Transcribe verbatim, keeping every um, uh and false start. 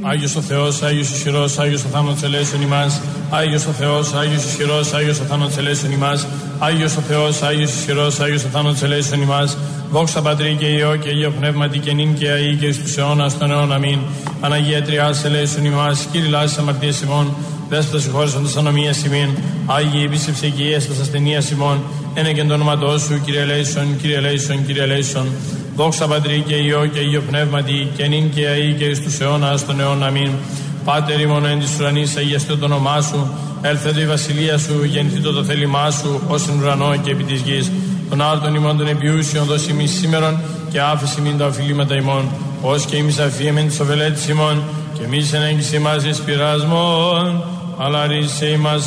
Άγιος ο Θεός, Άγιος ισχυρός, Άγιος ο θάνατος ελέησον ημάς. Άγιος ο Θεός, Άγιος ισχυρός, Άγιος ο θάνατος ελέησον ημάς. Άγιος ο Θεός, Άγιος ισχυρός, Άγιος ο θάνατος ελέησον ημάς. Δόξα Πατρί και Υιό και Υιό Πνεύματι και νυν και αεί και εις τους αιώνας των αιών. Αμήν. Παναγία Τριάς ελέησον ημάς. Κύριε λάσεις αμαρτίες ημών. Δέσποτα συγχώρησον τας ανομίας ημίν. Άγιοι επίσκεψε και υγείας τας ασθενείας ημών. Ένε και εν το όνομα σου, Κύριε ελέησον, Κύριε ελέησον, Κύριε ελέησον. Δόξα Πατρί και Υιό και Υιό Πνεύματι και νυν και αεί και εις τους αιώνας των αιών. Αμήν. Πάτερ ημών εν της ουρανής, αγιαστεί το όνομά σου. Έλθετο η βασιλεία σου, γεννηθήτω το θέλημά σου, ως εν ουρανό και επί της γης. Τον άρτον ημών των επιούσιων δώσει ημίς σήμερον και άφηση μην τα οφειλήματα ημών. Ως και ημίς αφίεμεν της οφελέτης ημών και εμείς εν έγκυση μας εις πειρασμόν, αλλά ρίσε ημάς